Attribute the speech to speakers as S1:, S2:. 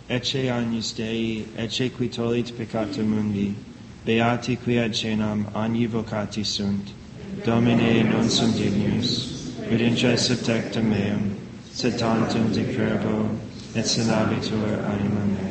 S1: ecce agnus Dei, ecce qui tollit peccata mundi, beati qui ad cenam agni vocati sunt, Domine non sum dignus, vidence subtectum meum, sed tantum dicverbo, et sanabitur anima mea.